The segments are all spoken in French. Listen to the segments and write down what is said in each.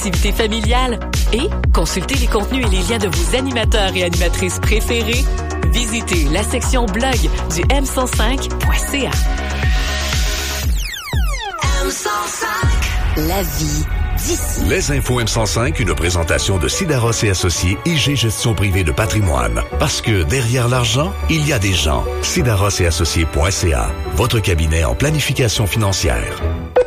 activités familiales et consultez les contenus et les liens de vos animateurs et animatrices préférés. Visitez la section blog du m105.ca. M105. La vie d'ici. Les infos M105, une présentation de Sidaros et Associés, IG Gestion privée de patrimoine. Parce que derrière l'argent, il y a des gens. Sidaros et Associés.ca, votre cabinet en planification financière.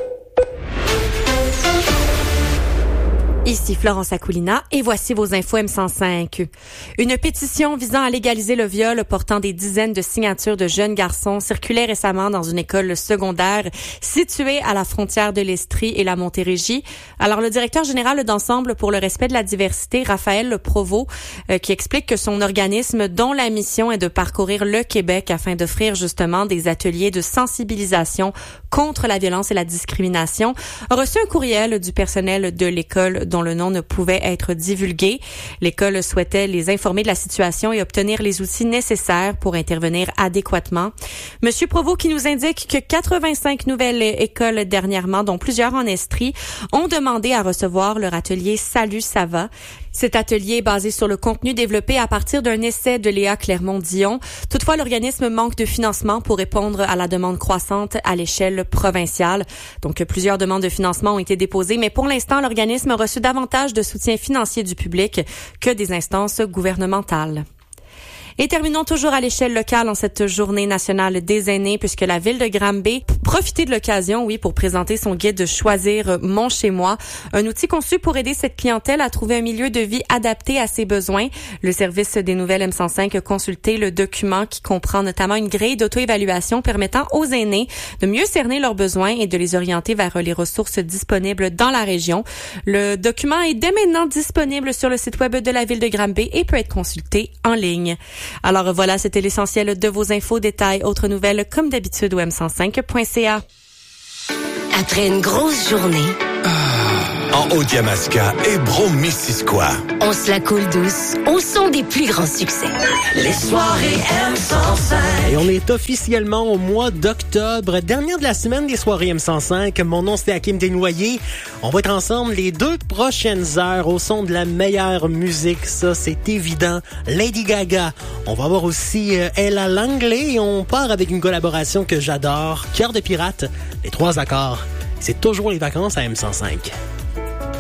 Ici Florence Akoulina et voici vos infos M105. Une pétition visant à légaliser le viol portant des dizaines de signatures de jeunes garçons circulait récemment dans une école secondaire située à la frontière de l'Estrie et la Montérégie. Alors le directeur général d'Ensemble pour le respect de la diversité, Raphaël Provost, qui explique que son organisme, dont la mission est de parcourir le Québec afin d'offrir justement des ateliers de sensibilisation contre la violence et la discrimination, a reçu un courriel du personnel de l'école dont le nom ne pouvait être divulgué. L'école souhaitait les informer de la situation et obtenir les outils nécessaires pour intervenir adéquatement. Monsieur Provost qui nous indique que 85 nouvelles écoles dernièrement, dont plusieurs en Estrie, ont demandé à recevoir leur atelier Salut ça va. Cet atelier est basé sur le contenu développé à partir d'un essai de Léa Clermont-Dion. Toutefois, l'organisme manque de financement pour répondre à la demande croissante à l'échelle provinciale. Donc, plusieurs demandes de financement ont été déposées, mais pour l'instant, l'organisme a reçu davantage de soutien financier du public que des instances gouvernementales. Et terminons toujours à l'échelle locale en cette journée nationale des aînés, puisque la ville de Granby profiter de l'occasion, oui, pour présenter son guide Choisir mon chez moi, un outil conçu pour aider cette clientèle à trouver un milieu de vie adapté à ses besoins. Le service des nouvelles M105 a consulté le document qui comprend notamment une grille d'auto-évaluation permettant aux aînés de mieux cerner leurs besoins et de les orienter vers les ressources disponibles dans la région. Le document est dès maintenant disponible sur le site web de la ville de Granby et peut être consulté en ligne. Alors voilà, c'était l'essentiel de vos infos, détails, autres nouvelles comme d'habitude au m105.ca. Après une grosse journée, en Haut-Yamaska et Brome-Missisquoi, on se la coule douce au son des plus grands succès. Les soirées M105. Et on est officiellement au mois d'octobre, dernière de la semaine des soirées M105. Mon nom, c'est Hakim Desnoyers. On va être ensemble les 2 prochaines heures au son de la meilleure musique. Ça, c'est évident. Lady Gaga. On va avoir aussi Ella Langley et on part avec une collaboration que j'adore. Cœur de pirate, les 3 accords. C'est toujours les vacances à M105.